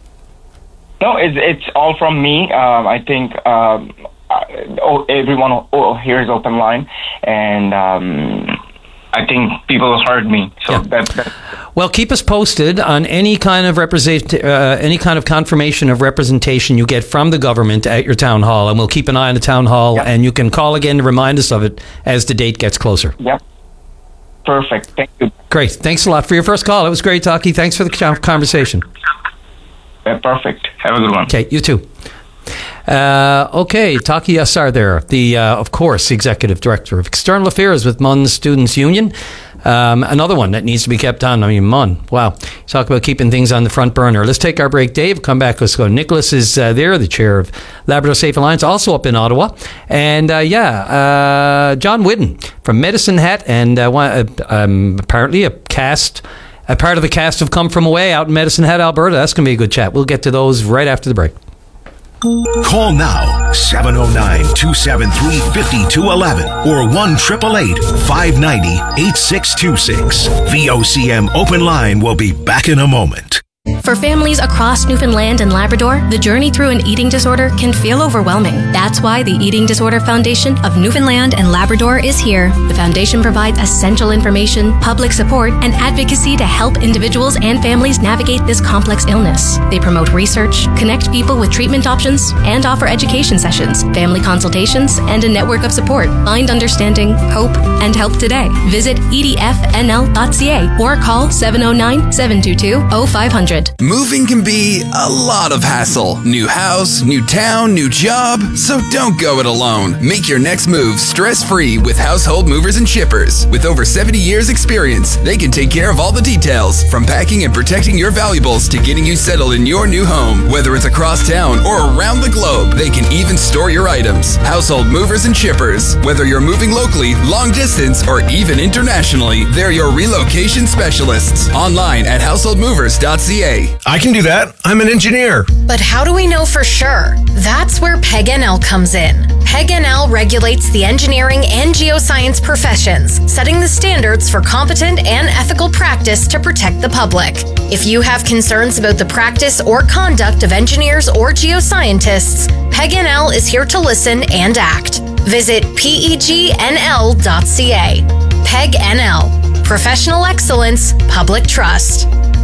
No, it's it's all from me. Um, I think um, uh, oh, everyone oh, here is open line, and um, I think people heard me. So Yeah. that, that Well, keep us posted on any kind of represent, uh, any kind of confirmation of representation you get from the government at your town hall, and we'll keep an eye on the town hall. Yep. And you can call again to remind us of it as the date gets closer. Yep. Perfect. Thank you. Great. Thanks a lot for your first call. It was great, Taki. Thanks for the con- conversation. Uh, perfect. Have a good one. Okay, you too. Uh, okay, Taki Yassar there, the, uh, of course, Executive Director of External Affairs with M U N Students Union. Um, another one that needs to be kept on. I mean, M U N, wow. Talk about keeping things on the front burner. Let's take our break, Dave. Come back. Let's go. Nicholas is uh, there, the chair of Labrador Safe Alliance, also up in Ottawa. And, uh, yeah, uh, John Whidden from Medicine Hat, and uh, one- uh, um, apparently a cast... A part of the cast have come from away out in Medicine Hat, Alberta. That's going to be a good chat. We'll get to those right after the break. Call now seven oh nine, two seven three, five two one one or one eight eight eight, five nine zero, eight six two six. V O C M Open Line will be back in a moment. For families across Newfoundland and Labrador, the journey through an eating disorder can feel overwhelming. That's why the Eating Disorder Foundation of Newfoundland and Labrador is here. The foundation provides essential information, public support, and advocacy to help individuals and families navigate this complex illness. They promote research, connect people with treatment options, and offer education sessions, family consultations, and a network of support. Find understanding, hope, and help today. Visit e d f n l dot c a or call seven oh nine, seven two two, oh five hundred. Moving can be a lot of hassle. New house, new town, new job. So don't go it alone. Make your next move stress-free with Household Movers and Shippers. With over seventy years experience, they can take care of all the details, from packing and protecting your valuables to getting you settled in your new home. Whether it's across town or around the globe, they can even store your items. Household Movers and Shippers. Whether you're moving locally, long distance, or even internationally, they're your relocation specialists. Online at household movers dot c a. I can do that. I'm an engineer. But how do we know for sure? That's where Peg N L comes in. Peg N L regulates the engineering and geoscience professions, setting the standards for competent and ethical practice to protect the public. If you have concerns about the practice or conduct of engineers or geoscientists, Peg N L is here to listen and act. Visit pegnl dot c a. Peg N L. Professional excellence, public trust.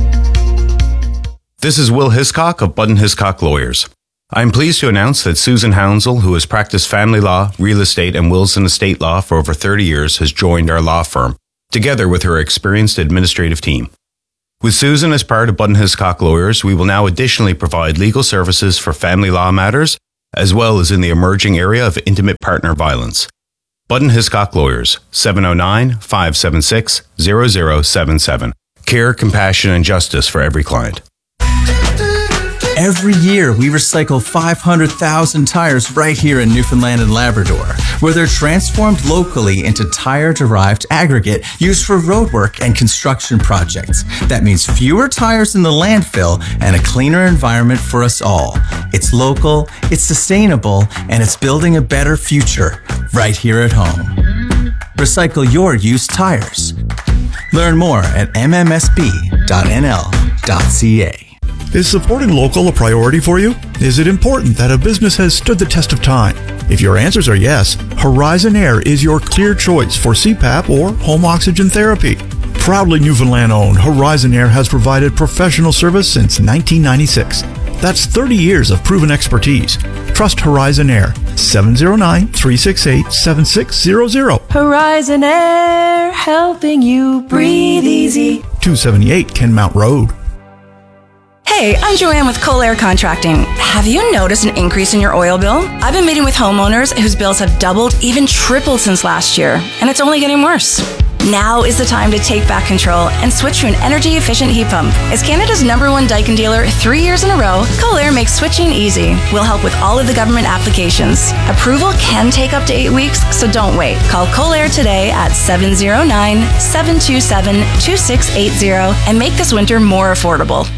This is Will Hiscock of Budden Hiscock Lawyers. I am pleased to announce that Susan Hounsel, who has practiced family law, real estate, and wills and estate law for over thirty years, has joined our law firm, together with her experienced administrative team. With Susan as part of Budden Hiscock Lawyers, we will now additionally provide legal services for family law matters, as well as in the emerging area of intimate partner violence. Budden Hiscock Lawyers, seven oh nine, five seven six, zero zero seven seven. Care, compassion, and justice for every client. Every year, we recycle five hundred thousand tires right here in Newfoundland and Labrador, where they're transformed locally into tire-derived aggregate used for roadwork and construction projects. That means fewer tires in the landfill and a cleaner environment for us all. It's local, it's sustainable, and it's building a better future right here at home. Recycle your used tires. Learn more at m m s b dot n l dot c a. Is supporting local a priority for you? Is it important that a business has stood the test of time? If your answers are yes, Horizon Air is your clear choice for C PAP or home oxygen therapy. Proudly Newfoundland owned, Horizon Air has provided professional service since nineteen ninety-six. That's thirty years of proven expertise. Trust Horizon Air. seven oh nine, three six eight, seven six zero zero. Horizon Air, helping you breathe easy. two seventy-eight Kenmount Road. Hey, I'm Joanne with Colair Contracting. Have you noticed an increase in your oil bill? I've been meeting with homeowners whose bills have doubled, even tripled since last year, and it's only getting worse. Now is the time to take back control and switch to an energy-efficient heat pump. As Canada's number one Daikin dealer three years in a row, Colair makes switching easy. We'll help with all of the government applications. Approval can take up to eight weeks, so don't wait. Call Colair today at seven oh nine, seven two seven, two six eight zero and make this winter more affordable.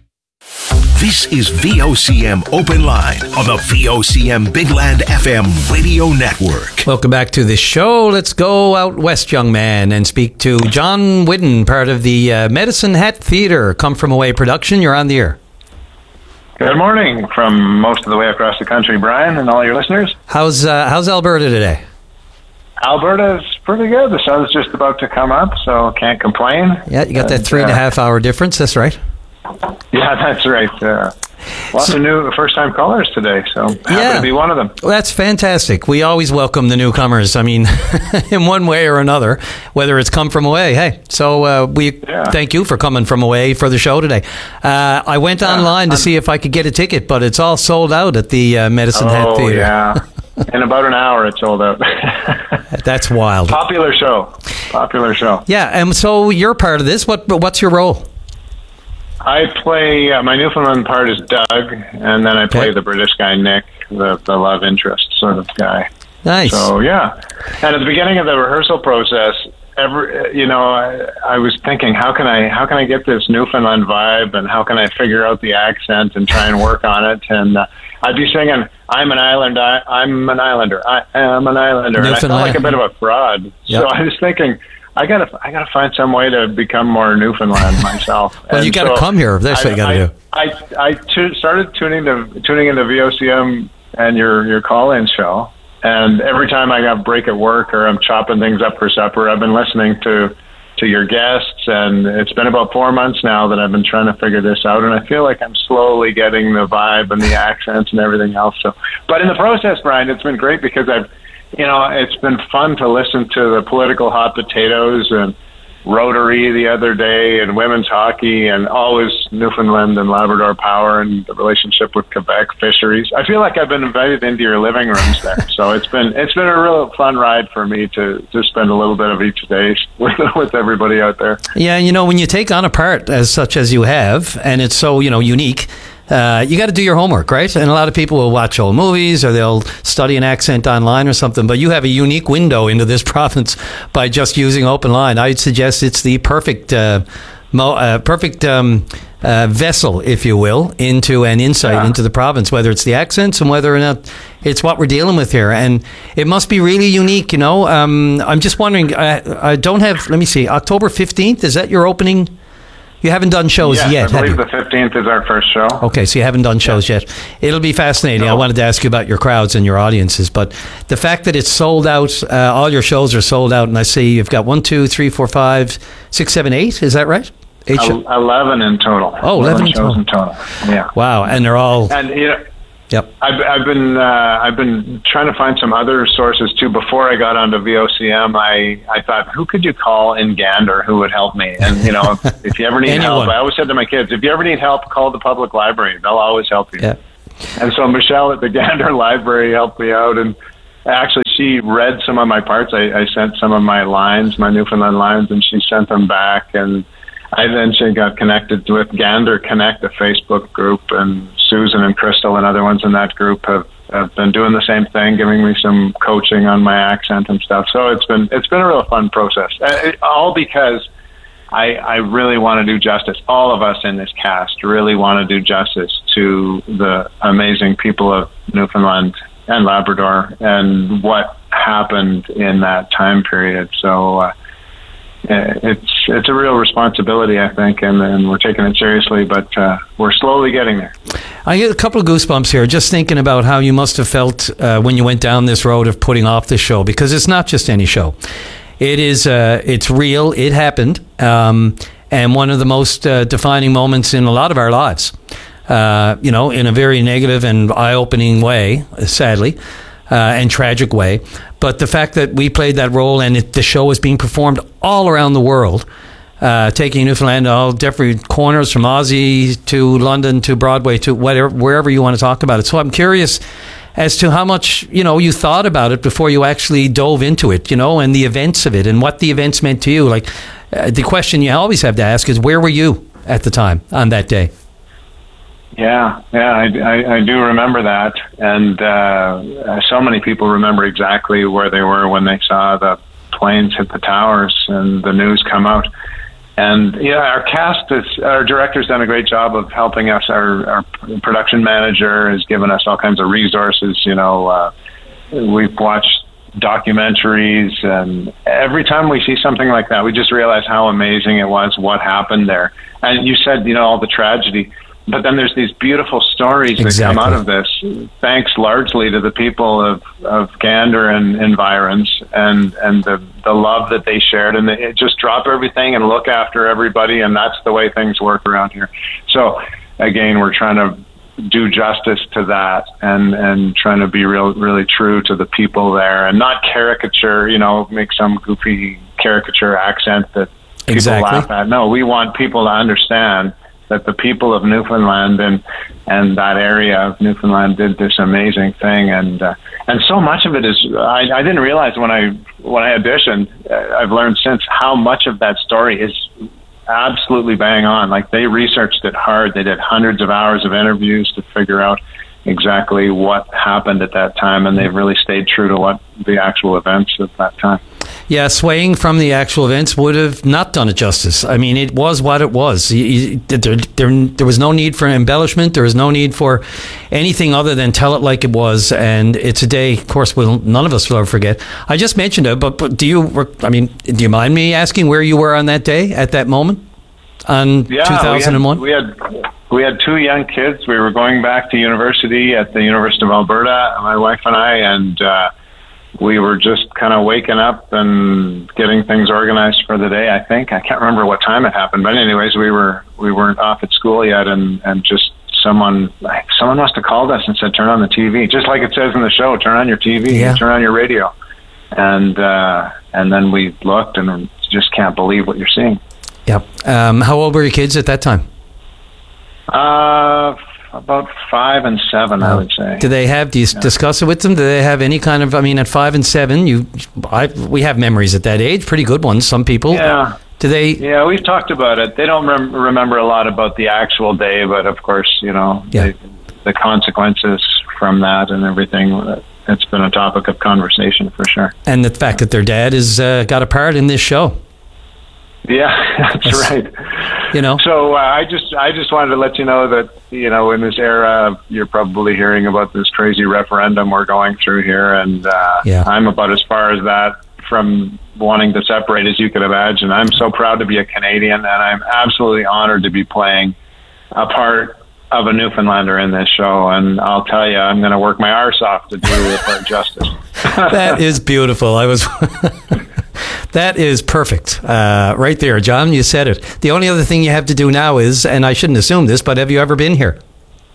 This is V O C M Open Line on the V O C M Big Land F M radio network. Welcome back to the show. Let's go out west, young man, and speak to John Whidden, part of the uh, Medicine Hat Theatre, Come From Away production. You're on the air. Good morning from most of the way across the country, Brian, and all your listeners. How's uh, how's Alberta today? Alberta's pretty good. The sun's just about to come up, so can't complain. Yeah, you got that three and a half hour difference. That's right. Yeah, that's right. Uh, lots so, of new first-time callers today, so happy yeah, to be one of them. Well, that's fantastic. We always welcome the newcomers. I mean, in one way or another, whether it's come from away. Hey, so uh, we yeah. thank you for coming from away for the show today. Uh, I went yeah, online to I'm, see if I could get a ticket, but it's all sold out at the uh, Medicine oh, Hat Theatre. yeah. In about an hour, it's sold out. That's wild. Popular show. Popular show. Yeah, and so you're part of this. What? What's your role? I play, uh, my Newfoundland part is Doug, and then I play okay. the British guy, Nick, the, the love interest sort of guy. Nice. So, yeah. And at the beginning of the rehearsal process, every, you know, I, I was thinking, how can I how can I get this Newfoundland vibe, and how can I figure out the accent and try and work on it? And uh, I'd be singing, I'm an island, I, I'm an islander, I am an islander. And I felt like a bit of a fraud. Yep. So I was thinking, I gotta, I gotta find some way to become more Newfoundland myself. well, and you gotta so come here. That's I, what you gotta I, do. I, I t- started tuning to tuning into V O C M and your your call-in show, and every time I got a break at work or I'm chopping things up for supper, I've been listening to to your guests, and it's been about four months now that I've been trying to figure this out, and I feel like I'm slowly getting the vibe and the accents and everything else. So, but in the process, Brian, it's been great because I've. You know, it's been fun to listen to the political hot potatoes and Rotary the other day and women's hockey and always Newfoundland and Labrador Power and the relationship with Quebec fisheries. I feel like I've been invited into your living rooms there. So it's been it's been a real fun ride for me to, to spend a little bit of each day with, with everybody out there. Yeah, you know, when you take on a part as such as you have, and it's so, you know, unique, Uh, you got to do your homework, right? And a lot of people will watch old movies or they'll study an accent online or something, but you have a unique window into this province by just using Open Line. I'd suggest it's the perfect uh, mo- uh, perfect um, uh, vessel, if you will, into an insight yeah. into the province, whether it's the accents and whether or not it's what we're dealing with here. And it must be really unique, you know. Um, I'm just wondering, I, I don't have, let me see, October fifteenth, is that your opening? You haven't done shows yes, yet, I have you? believe the fifteenth is our first show. Okay, so you haven't done shows yet. It'll be fascinating. No. I wanted to ask you about your crowds and your audiences, but the fact that it's sold out, uh, all your shows are sold out, and I see you've got one, two, three, four, five, six, seven, eight. Is that right? Eight shows? eleven in total. Oh, eleven, eleven in shows total. in total. Yeah. Wow, and they're all... And, you know, Yep. I've, I've been uh, I've been trying to find some other sources too. Before I got onto V O C M, I, I thought, who could you call in Gander who would help me? And you know, if, if you ever need help, I always said to my kids, if you ever need help, call the public library. They'll always help you. Yeah. And so Michelle at the Gander Library helped me out, and actually she read some of my parts. I, I sent some of my lines, my Newfoundland lines, and she sent them back. And I then she got connected with Gander Connect, a Facebook group, and Susan and Crystal and other ones in that group have, have been doing the same thing, giving me some coaching on my accent and stuff. So it's been it's been a real fun process, it, all because I, I really want to do justice. All of us in this cast really want to do justice to the amazing people of Newfoundland and Labrador and what happened in that time period. So uh, it's it's a real responsibility, I think, and, and we're taking it seriously, but uh, we're slowly getting there. I get a couple of goosebumps here just thinking about how you must have felt uh, when you went down this road of putting off the show, because it's not just any show. It is, uh, it's real, it happened, um, and one of the most uh, defining moments in a lot of our lives, uh, you know, in a very negative and eye-opening way, sadly, uh, and tragic way. But the fact that we played that role and it, the show is being performed all around the world, uh, taking Newfoundland to all different corners, from Aussie to London to Broadway to whatever, wherever you want to talk about it. So I'm curious as to how much, you know, you thought about it before you actually dove into it, you know, and the events of it and what the events meant to you. Like, uh, the question you always have to ask is, where were you at the time on that day? Yeah, yeah, I, I, I do remember that, and uh, so many people remember exactly where they were when they saw the planes hit the towers and the news come out. And yeah, our cast is, our director's done a great job of helping us. Our, our production manager has given us all kinds of resources. You know, uh, we've watched documentaries, and every time we see something like that, we just realize how amazing it was, what happened there. And you said, you know, all the tragedy. But then there's these beautiful stories that exactly. come out of this, thanks largely to the people of, of Gander and environs and, and the, the love that they shared. And they just drop everything and look after everybody, and that's the way things work around here. So, again, we're trying to do justice to that and, and trying to be real, really true to the people there and not caricature, you know, make some goofy caricature accent that people exactly. laugh at. No, we want people to understand that the people of Newfoundland and and that area of Newfoundland did this amazing thing, and uh, and so much of it is I, I didn't realize when I when I auditioned. Uh, I've learned since how much of that story is absolutely bang on. Like, they researched it hard. They did hundreds of hours of interviews to figure out exactly what happened at that time, and they've really stayed true to what the actual events of that time. Yeah, swaying from the actual events would have not done it justice. I mean, it was what it was. There, there, there was no need for embellishment. There was no need for anything other than tell it like it was. And it's a day, of course, we'll, none of us will ever forget. I just mentioned it, but, but do you? I mean, do you mind me asking where you were on that day, at that moment, on yeah, two thousand one? We had, we had we had two young kids. We were going back to university at the University of Alberta, my wife and I, and. Uh, We were just kind of waking up and getting things organized for the day, I think. I can't remember what time it happened. But anyways, we, were, we weren't off at school yet, and, and just someone someone must have called us and said, turn on the T V. Just like it says in the show, turn on your T V, yeah. turn on your radio. And uh, and then we looked and just can't believe what you're seeing. Yep. Um, how old were your kids at that time? Uh... About five and seven, I would say. Do they have? Do you yeah. discuss it with them? Do they have any kind of? I mean, at five and seven, you, I, we have memories at that age, pretty good ones. Some people. Yeah. Do they? Yeah, we've talked about it. They don't rem- remember a lot about the actual day, but of course, you know, yeah. they, the consequences from that and everything. It's been a topic of conversation for sure. And the fact that their dad has uh, got a part in this show. Yeah, that's, that's right. You know. So uh, I just I just wanted to let you know that, you know, in this era, you're probably hearing about this crazy referendum we're going through here, and uh, yeah. I'm about as far as that from wanting to separate as you could imagine. I'm so proud to be a Canadian, and I'm absolutely honored to be playing a part of a Newfoundlander in this show, and I'll tell you, I'm going to work my arse off to do it justice. That is beautiful. I was... That is perfect. Uh, right there, John, you said it. The only other thing you have to do now is, and I shouldn't assume this, but have you ever been here?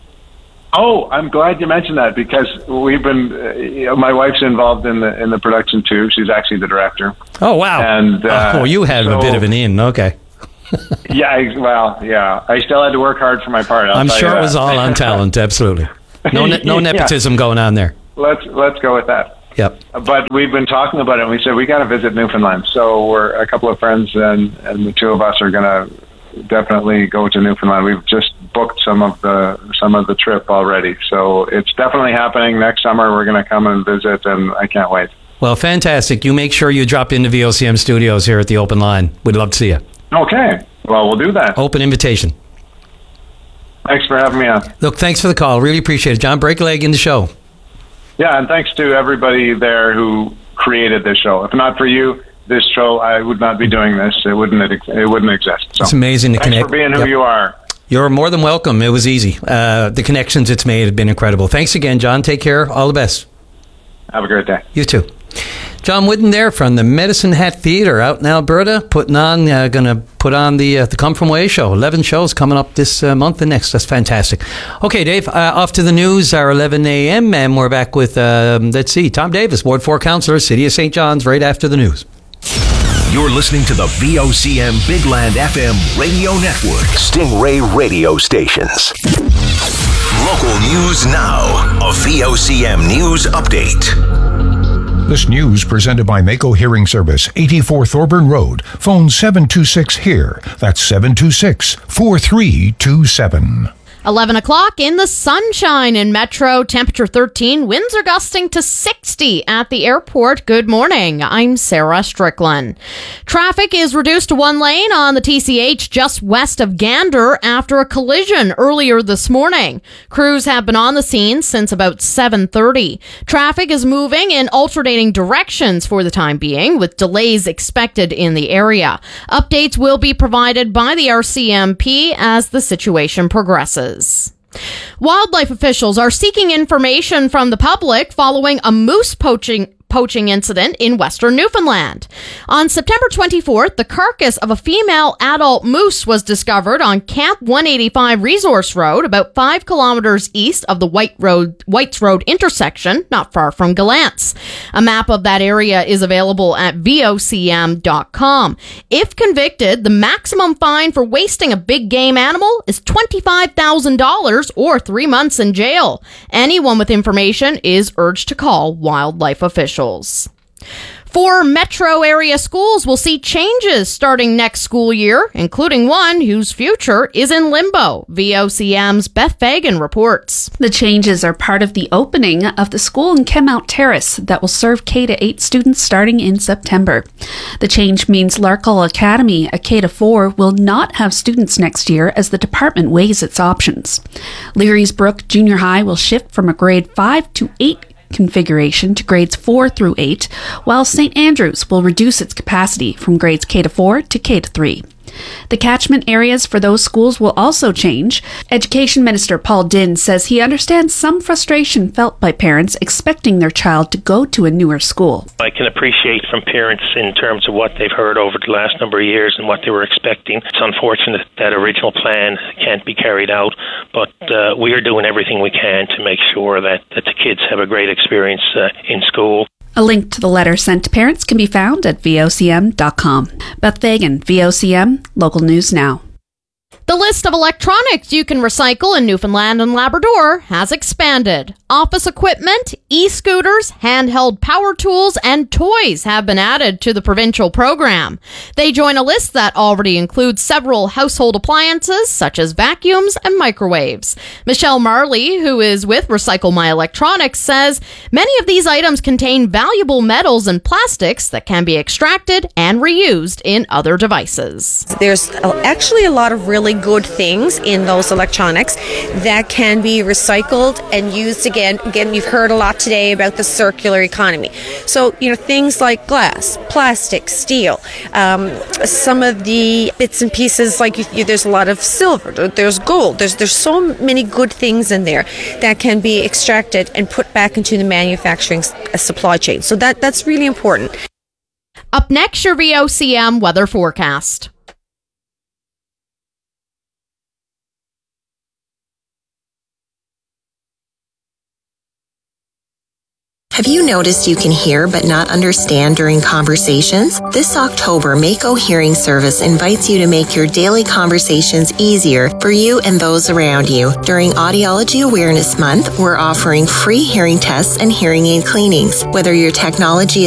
Oh, I'm glad you mentioned that, because we've been, uh, you know, my wife's involved in the in the production too. She's actually the director. Oh, wow. And uh, oh, you had so, a bit of an in. Okay. yeah, I, well, yeah. I still had to work hard for my part. I'll I'm sure it was all on talent, absolutely. No, ne- no nepotism yeah. going on there. Let's let's go with that. Yep. But we've been talking about it, and we said we got to visit Newfoundland. So we're a couple of friends, and, and the two of us are going to definitely go to Newfoundland. We've just booked some of the some of the trip already, so it's definitely happening next summer. We're going to come and visit, and I can't wait. Well, fantastic. You make sure you drop into V O C M Studios here at the Open Line. We'd love to see you. Okay. Well, we'll do that. Open invitation. Thanks for having me on. Look, thanks for the call. Really appreciate it. John, break a leg in the show. Yeah, and thanks to everybody there who created this show. If not for you, this show, I would not be doing this. It wouldn't it wouldn't exist. So, it's amazing to thanks connect. for being who yep. you are. You're more than welcome. It was easy. Uh, the connections it's made have been incredible. Thanks again, John. Take care. All the best. Have a great day. You too. John Wooden there from the Medicine Hat Theatre out in Alberta, putting on, uh, going to put on the uh, the Come From Way show. eleven shows coming up this uh, month and next. That's fantastic. Okay, Dave, uh, off to the news, our eleven a.m. and we're back with, um, let's see, Tom Davis, Ward four Councillor, City of Saint John's, right after the news. You're listening to the V O C M Big Land F M radio network. Stingray radio stations. Local news now. A V O C M news update. This news presented by Mako Hearing Service, eighty-four Thorburn Road. Phone seven two six here. That's seven two six, four three two seven. eleven o'clock in the sunshine in Metro, temperature thirteen, winds are gusting to sixty at the airport. Good morning. I'm Sarah Strickland. Traffic is reduced to one lane on the T C H just west of Gander after a collision earlier this morning. Crews have been on the scene since about seven thirty. Traffic is moving in alternating directions for the time being, with delays expected in the area. Updates will be provided by the R C M P as the situation progresses. Wildlife officials are seeking information from the public following a moose poaching poaching incident in western Newfoundland. On September twenty-fourth, the carcass of a female adult moose was discovered on Camp one eighty-five Resource Road, about five kilometers east of the White Road, Whites Road intersection, not far from Galance. A map of that area is available at V O C M dot com. If convicted, the maximum fine for wasting a big game animal is twenty-five thousand dollars or three months in jail. Anyone with information is urged to call wildlife officials. Four metro area schools will see changes starting next school year, including one whose future is in limbo. V O C M's Beth Fagan reports. The changes are part of the opening of the school in Kenmount Terrace that will serve K to eight students starting in September. The change means Larkall Academy, a K to four, will not have students next year as the department weighs its options. Leary's Brook Junior High will shift from a grade five to eight configuration to grades four through eight, while Saint Andrews will reduce its capacity from grades K to four to K to three. The catchment areas for those schools will also change. Education Minister Paul Dinn says he understands some frustration felt by parents expecting their child to go to a newer school. I can appreciate from parents in terms of what they've heard over the last number of years and what they were expecting. It's unfortunate that original plan can't be carried out, but uh, we are doing everything we can to make sure that, that the kids have a great experience uh, in school. A link to the letter sent to parents can be found at V O C M dot com. Beth Fagan, V O C M, Local News Now. The list of electronics you can recycle in Newfoundland and Labrador has expanded. Office equipment, e-scooters, handheld power tools, and toys have been added to the provincial program. They join a list that already includes several household appliances, such as vacuums and microwaves. Michelle Marley, who is with Recycle My Electronics, says many of these items contain valuable metals and plastics that can be extracted and reused in other devices. There's actually a lot of really good things in those electronics that can be recycled and used again. Again, you've heard a lot today about the circular economy. So, you know, things like glass, plastic, steel, um, some of the bits and pieces, like you, there's a lot of silver, there's gold, there's, there's so many good things in there that can be extracted and put back into the manufacturing supply chain. So that, that's really important. Up next, your V O C M weather forecast. Have you noticed you can hear but not understand during conversations? This October, Mako Hearing Service invites you to make your daily conversations easier for you and those around you. During Audiology Awareness Month, we're offering free hearing tests and hearing aid cleanings. Whether your technology